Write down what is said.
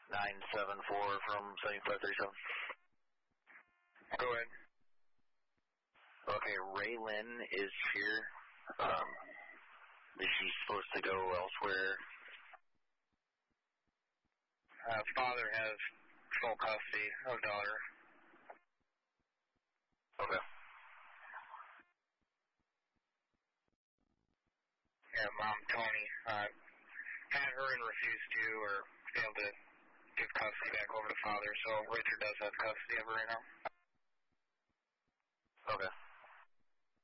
974 from 7537. Go ahead. Okay, Raylan is here. Is she supposed to go elsewhere? Father has full custody of daughter. Okay. Yeah, Mom, Tony, had her and refused to, or failed to give custody back over to Father, so Richard does have custody of her right now. Okay.